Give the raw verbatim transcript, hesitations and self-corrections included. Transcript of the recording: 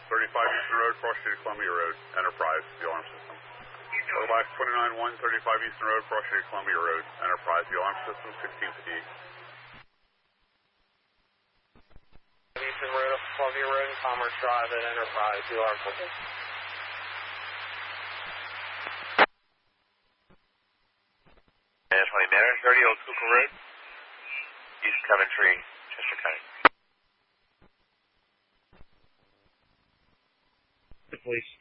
thirty-five Eastern Road, Cross Street, Columbia Road, Enterprise, the alarm system. Quarterback twenty-nine one, thirty-five Eastern Road, Cross Street, Columbia Road, Enterprise, the alarm system, sixteen fifty. Eastern Road, Columbia Road, and Commerce Drive at Enterprise, the alarm system. twenty Manor, thirty Old Schuylkill Road, East Coventry, Chester County. The police.